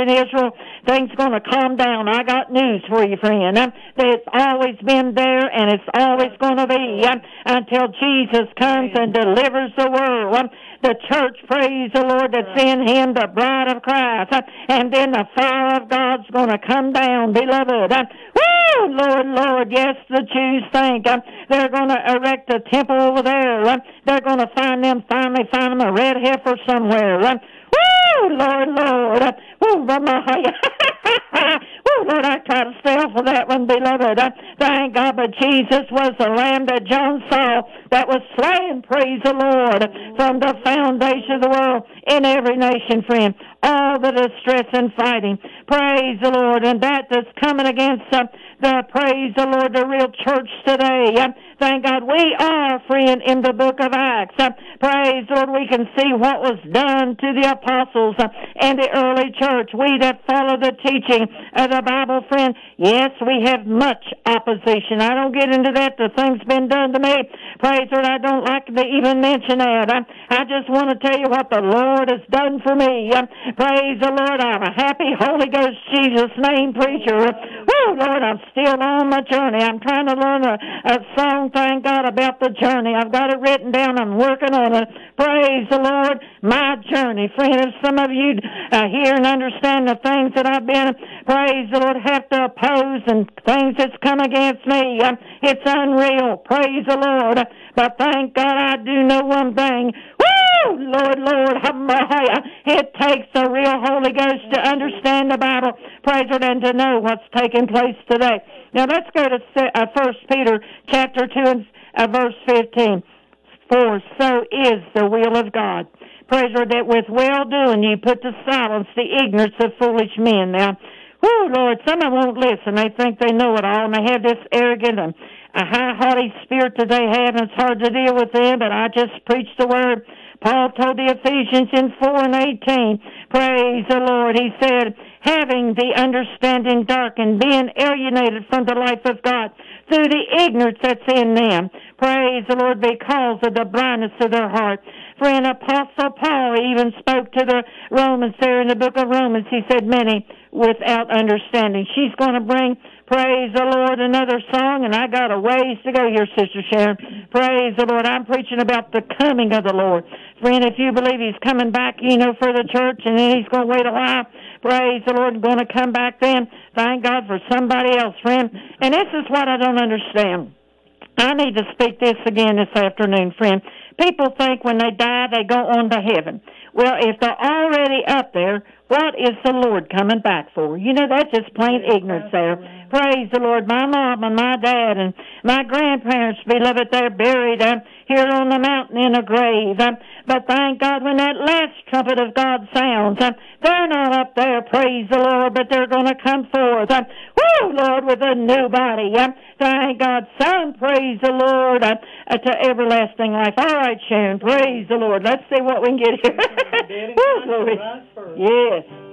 in Israel, things going to calm down. I got news for you, friend. It's always been there, and it's always going to be until Jesus comes and delivers the world. The church, praise the Lord, that's in him, the bride of Christ. And then the fire of God's going to come down, beloved. Woo! Lord, Lord, yes, the Jews think they're going to erect a temple over there. They're going to finally find them a red heifer somewhere. Woo! Lord, Lord. Woo! Woo! Lord, I try to stay off of that one, beloved. Thank God, but Jesus was the Lamb that John saw that was slain, praise the Lord, from the foundation of the world in every nation, friend. All the distress and fighting, praise the Lord, and that that's coming against praise the Lord, the real church today. Thank God we are, friend, in the book of Acts. Praise the Lord, we can see what was done to the apostles and the early church. We that follow the teaching of the Bible, friend, yes, we have much opposition. I don't get into that. The thing's been done to me. Praise the Lord, I don't like to even mention that. I just want to tell you what the Lord has done for me. Praise the Lord, I'm a happy Holy Ghost Jesus name preacher. Woo, Lord, I'm still on my journey. I'm trying to learn a song, thank God, about the journey. I've got it written down. I'm working on it. Praise the Lord, my journey. Friend, if some of you hear and understand the things that I've been, praise the Lord, have to oppose and things that's come against me, it's unreal. Praise the Lord. But thank God I do know one thing. Woo! Lord, Lord, it takes the real Holy Ghost to understand the Bible, praise the Lord, and to know what's taking place today. Now let's go to 1 Peter chapter 2 and verse 15. For so is the will of God. Praise the Lord, that with well-doing you put to silence the ignorance of foolish men. Now, whoo, Lord, some of them won't listen. They think they know it all, and they have this arrogant and a high-haughty spirit that they have, and it's hard to deal with them, but I just preach the word. Paul told the Ephesians in 4:18, praise the Lord, he said, having the understanding darkened, being alienated from the life of God through the ignorance that's in them. Praise the Lord, because of the blindness of their heart. Friend, Apostle Paul even spoke to the Romans there in the book of Romans. He said, many without understanding. She's going to bring, praise the Lord, another song, and I got a ways to go here, Sister Sharon. Praise the Lord. I'm preaching about the coming of the Lord. Friend, if you believe he's coming back, for the church, and then he's going to wait a while, praise the Lord, going to come back then. Thank God for somebody else, friend. And this is what I don't understand. I need to speak this again this afternoon, friend. People think when they die, they go on to heaven. Well, if they're already up there, what is the Lord coming back for? That's just plain ignorance there. Praise the Lord. My mom and my dad and my grandparents, beloved, they're buried here on the mountain in a grave. But thank God when that last trumpet of God sounds, they're not up there, praise the Lord, but they're going to come forth. Woo, Lord, with a new body. Thank God, son, praise the Lord, to everlasting life. All right, Sharon, praise the Lord. Let's see what we can get here. Woo, glory. Yes.